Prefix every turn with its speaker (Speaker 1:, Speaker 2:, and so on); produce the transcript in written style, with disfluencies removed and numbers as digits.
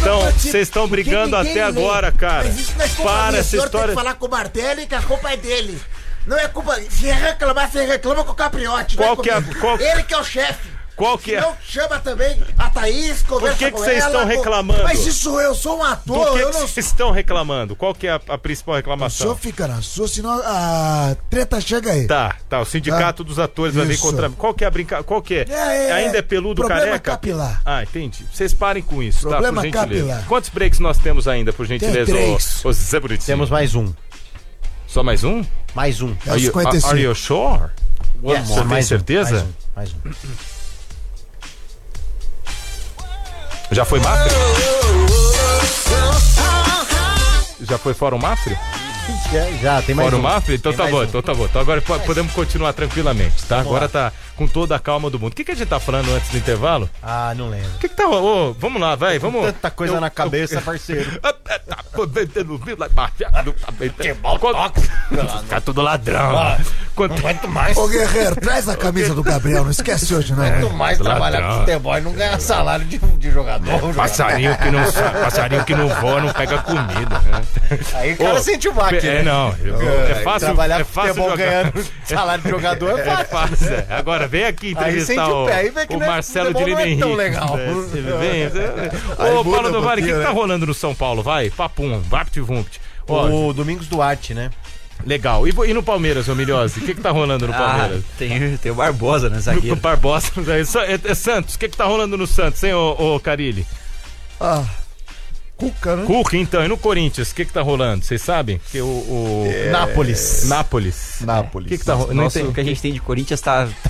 Speaker 1: Vocês estão brigando até agora, cara.
Speaker 2: Mas isso não é culpa
Speaker 1: Para
Speaker 2: minha,
Speaker 1: essa
Speaker 2: o senhor
Speaker 1: história.
Speaker 2: tem que falar com o Martelli, que a culpa é dele. Não é culpa... Se reclamar, você reclama com o Capriotti.
Speaker 1: Qual
Speaker 2: não
Speaker 1: que é a-
Speaker 2: comigo.
Speaker 1: qual-
Speaker 2: Ele que é o chefe.
Speaker 1: Qual que é?
Speaker 2: Não, chama também a Thaís, conversa
Speaker 1: Por que
Speaker 2: com
Speaker 1: vocês
Speaker 2: ela,
Speaker 1: estão reclamando?
Speaker 2: Mas isso eu sou um ator,
Speaker 1: Do que
Speaker 2: eu não sou...
Speaker 1: vocês estão reclamando? Qual que é a principal
Speaker 2: O
Speaker 1: reclamação?
Speaker 2: senhor fica na sua, senão a treta chega aí.
Speaker 1: Tá, o sindicato dos atores vai vir
Speaker 2: Isso.
Speaker 1: contra... Qual que é a brincadeira? Qual que é? Ainda é peludo
Speaker 2: problema
Speaker 1: careca?
Speaker 2: capilar.
Speaker 1: Ah, entendi. Vocês parem com isso,
Speaker 2: Problema
Speaker 1: tá? Por gentileza.
Speaker 2: capilar.
Speaker 1: Quantos breaks nós temos ainda, por gentileza?
Speaker 2: Tem 3.
Speaker 1: Ô Zé Bonitinho.
Speaker 3: Temos mais um.
Speaker 1: Só mais um?
Speaker 3: Mais um.
Speaker 2: É o 55.
Speaker 1: Are you sure?
Speaker 3: Yes,
Speaker 1: Você tem
Speaker 3: mais um,
Speaker 1: certeza?
Speaker 3: Mais um.
Speaker 1: Já foi Mafre? Já foi Fórum Mafre?
Speaker 3: Já, tem mais
Speaker 1: Fórum
Speaker 3: um.
Speaker 1: Mafre? Então
Speaker 3: Tem
Speaker 1: tá
Speaker 3: mais
Speaker 1: bom,
Speaker 3: um.
Speaker 1: então tá bom. Então agora podemos continuar tranquilamente, tá? Agora
Speaker 3: lá.
Speaker 1: tá com toda a calma do mundo. O que a gente tá falando antes do intervalo?
Speaker 3: Ah, não lembro.
Speaker 1: O que tá... Ô, vamos lá, vai, vamos...
Speaker 3: Tanta coisa na cabeça, parceiro.
Speaker 1: Fica tudo ladrão. Quanto
Speaker 3: Muito mais.
Speaker 2: Ô, Guerreiro, traz a camisa do Gabriel, não esquece hoje, não.
Speaker 3: Quanto mais trabalhar com futebol e não ganhar salário de jogador.
Speaker 1: passarinho que não voa não pega comida, né?
Speaker 3: Aí o cara sente o baque, né?
Speaker 1: Não, é fácil,
Speaker 3: Trabalhar
Speaker 1: é
Speaker 3: com
Speaker 1: fácil
Speaker 3: futebol
Speaker 1: jogar.
Speaker 3: ganhando salário de jogador é
Speaker 1: É
Speaker 3: fácil.
Speaker 1: fácil, é. Agora vem aqui
Speaker 3: Aí
Speaker 1: entrevistar
Speaker 3: sente o pé, aí vê que
Speaker 1: o
Speaker 3: não é-
Speaker 1: Marcelo
Speaker 3: futebol
Speaker 1: de
Speaker 3: não é
Speaker 1: Lima
Speaker 3: tão
Speaker 1: Henrique.
Speaker 3: legal.
Speaker 1: Ô,
Speaker 2: muda
Speaker 1: Paulo do
Speaker 2: um
Speaker 1: Vale, o que
Speaker 2: pouquinho,
Speaker 1: tá
Speaker 2: né?
Speaker 1: rolando no São Paulo? Vai, papum, vapt-vumpt. Ó,
Speaker 3: O Domingos Duarte, né?
Speaker 1: legal. E no Palmeiras, ô Milhose? O que tá rolando no Palmeiras?
Speaker 4: Tem o Barbosa, né,
Speaker 1: No
Speaker 4: zagueiro?
Speaker 1: Barbosa, é Santos. O que tá rolando no Santos, hein, ô Carilli?
Speaker 2: Ah, Cuca, né?
Speaker 1: Cuca, então. E no Corinthians, o que tá rolando? Vocês sabem? Que
Speaker 3: Nápoles.
Speaker 1: Nápoles. O que tá rolando?
Speaker 4: O que a gente tem de Corinthians tá